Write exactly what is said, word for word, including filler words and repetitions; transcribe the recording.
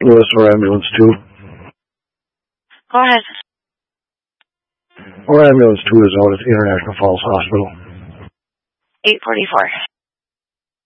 Lewis or ambulance two. Go ahead. Or ambulance two is out at the International Falls Hospital. eight forty-four.